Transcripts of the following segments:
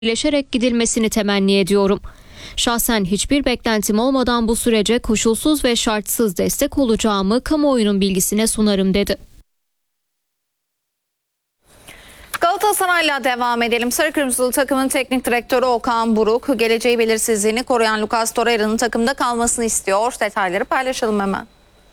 birleşerek gidilmesini temenni ediyorum. Şahsen hiçbir beklentim olmadan bu sürece koşulsuz ve şartsız destek olacağımı kamuoyunun bilgisine sunarım dedi. Galatasaray'la devam edelim. Sarı Kırmızılı takımın teknik direktörü Okan Buruk, geleceği belirsizliğini koruyan Lucas Torreira'nın takımda kalmasını istiyor. Detayları paylaşalım hemen.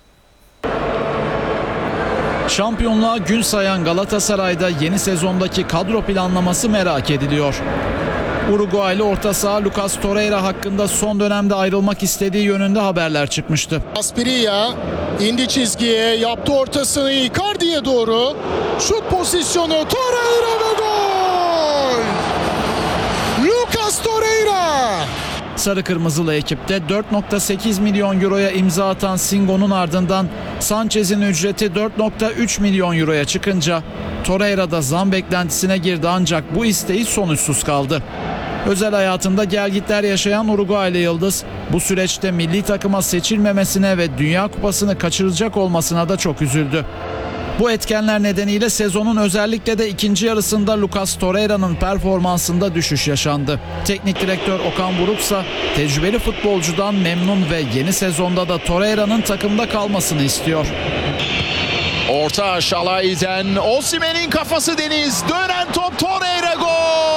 Şampiyonluğa gün sayan Galatasaray'da yeni sezondaki kadro planlaması merak ediliyor. Uruguaylı orta saha Lucas Torreira hakkında son dönemde ayrılmak istediği yönünde haberler çıkmıştı. Asprilla indi çizgiye, yaptı ortasını Icardi'ye doğru. Şut pozisyonu, Torreira ve gol! Lucas Torreira! Sarı Kırmızılı ekipte 4.8 milyon euroya imza atan Singo'nun ardından Sanchez'in ücreti 4.3 milyon euroya çıkınca Torreira da zam beklentisine girdi, ancak bu isteği sonuçsuz kaldı. Özel hayatında gelgitler yaşayan Uruguaylı yıldız bu süreçte milli takıma seçilmemesine ve Dünya Kupası'nı kaçıracak olmasına da çok üzüldü. Bu etkenler nedeniyle sezonun özellikle de ikinci yarısında Lucas Torreira'nın performansında düşüş yaşandı. Teknik direktör Okan Buruk ise tecrübeli futbolcudan memnun ve yeni sezonda da Torreira'nın takımda kalmasını istiyor. Orta Şalay'den Osimhen'in kafası deniz, dönen top, Torreira gol!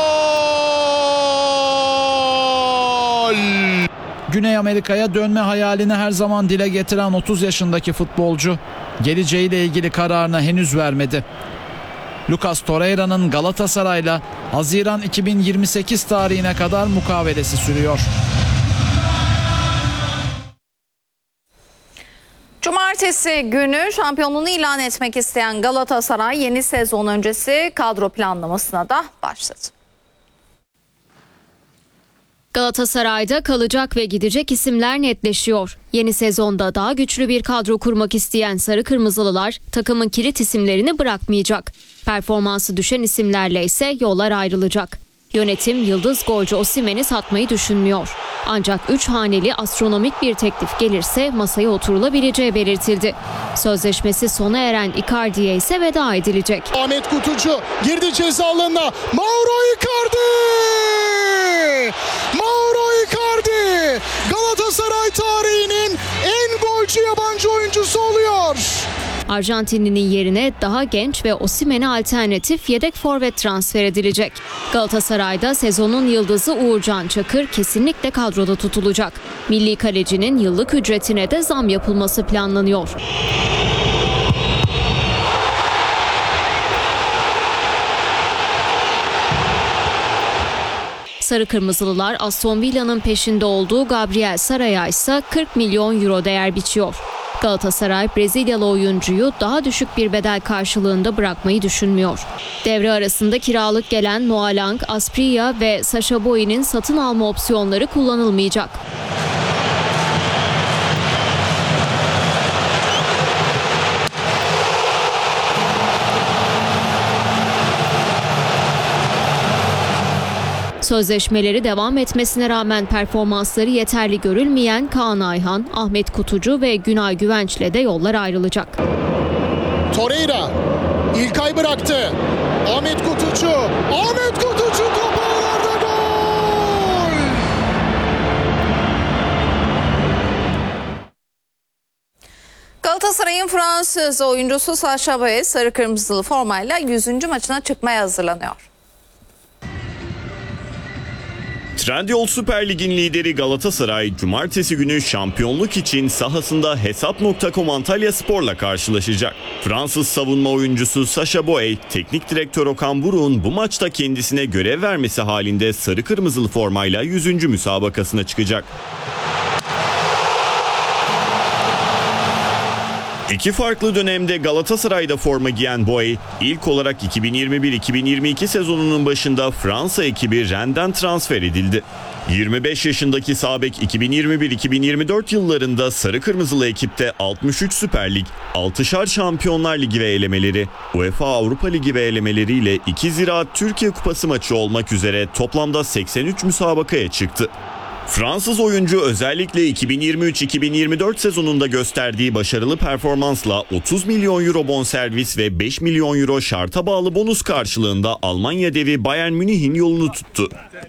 Güney Amerika'ya dönme hayalini her zaman dile getiren 30 yaşındaki futbolcu geleceğiyle ilgili kararını henüz vermedi. Lucas Torreira'nın Galatasaray'la Haziran 2028 tarihine kadar mukavelesi sürüyor. Cumartesi günü şampiyonluğunu ilan etmek isteyen Galatasaray yeni sezon öncesi kadro planlamasına da başladı. Galatasaray'da kalacak ve gidecek isimler netleşiyor. Yeni sezonda daha güçlü bir kadro kurmak isteyen Sarı Kırmızılılar takımın kilit isimlerini bırakmayacak. Performansı düşen isimlerle ise yollar ayrılacak. Yönetim yıldız golcü Osimhen'i satmayı düşünmüyor. Ancak 3 haneli astronomik bir teklif gelirse masaya oturulabileceği belirtildi. Sözleşmesi sona eren Icardi'ye ise veda edilecek. Ahmet Kutucu girdi ceza alanına. Mauro Icardi! Mauro Icardi! Galatasaray tarihinin en golcü yabancı oyuncusu oluyor. Arjantinli'nin yerine daha genç ve Osimhen'e alternatif yedek forvet transfer edilecek. Galatasaray'da sezonun yıldızı Uğurcan Çakır kesinlikle kadroda tutulacak. Milli kalecinin yıllık ücretine de zam yapılması planlanıyor. Sarı Kırmızılılar Aston Villa'nın peşinde olduğu Gabriel Saray'a ise 40 milyon euro değer biçiyor. Galatasaray Brezilyalı oyuncuyu daha düşük bir bedel karşılığında bırakmayı düşünmüyor. Devre arasında kiralık gelen Noah Lang, Asprilla ve Sacha Boey'nin satın alma opsiyonları kullanılmayacak. Sözleşmeleri devam etmesine rağmen performansları yeterli görülmeyen Kaan Ayhan, Ahmet Kutucu ve Günay Güvenç'le de yollar ayrılacak. Torreira İlkay bıraktı. Ahmet Kutucu. Ahmet Kutucu top ağlarda, gol! Galatasaray'ın Fransız oyuncusu Sacha Boey sarı kırmızılı formayla 100. maçına çıkmaya hazırlanıyor. Trendyol Süper Lig'in lideri Galatasaray, cumartesi günü şampiyonluk için sahasında Hesap.com Antalyaspor'la karşılaşacak. Fransız savunma oyuncusu Sacha Boey, teknik direktör Okan Buruk'un bu maçta kendisine görev vermesi halinde sarı kırmızılı formayla 100. müsabakasına çıkacak. İki farklı dönemde Galatasaray'da forma giyen Boey, ilk olarak 2021-2022 sezonunun başında Fransa ekibi Rennes'den transfer edildi. 25 yaşındaki sağ bek 2021-2024 yıllarında sarı kırmızılı ekipte 63 Süper Lig, 6'şar Şampiyonlar Ligi ve elemeleri, UEFA Avrupa Ligi ve elemeleriyle 2 Ziraat Türkiye Kupası maçı olmak üzere toplamda 83 müsabakaya çıktı. Fransız oyuncu özellikle 2023-2024 sezonunda gösterdiği başarılı performansla 30 milyon euro bonservis ve 5 milyon euro şarta bağlı bonus karşılığında Almanya devi Bayern Münih'in yolunu tuttu.